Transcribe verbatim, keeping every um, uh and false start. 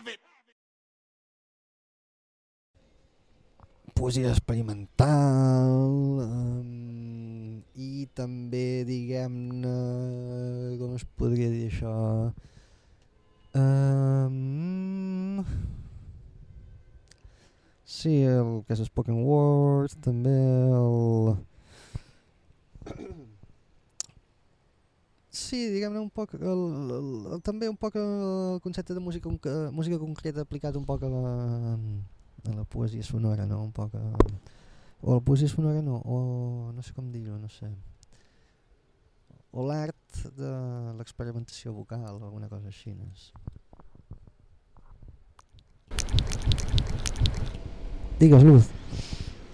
Poesia experimental um, i també, diguem-ne, com es podria dir això, um, sí, el que és spoken word, també el... Sí, diguem-ne un poc, el, el, el, també un poc el concepte de música, música concreta aplicat un poc a la, a la poesia sonora, no? Un poc a, o la poesia sonora no, o no sé com dir-ho, no sé. O l'art de l'experimentació vocal o alguna cosa així. No? Digues, Luz.